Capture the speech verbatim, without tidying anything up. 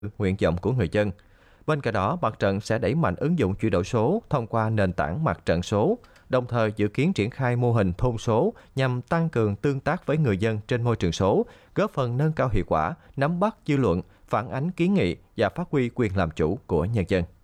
nguyện vọng của người dân. Bên cạnh đó, mặt trận sẽ đẩy mạnh ứng dụng chuyển đổi số thông qua nền tảng mặt trận số, đồng thời dự kiến triển khai mô hình thôn số nhằm tăng cường tương tác với người dân trên môi trường số, góp phần nâng cao hiệu quả, nắm bắt dư luận, phản ánh kiến nghị và phát huy quyền làm chủ của nhân dân.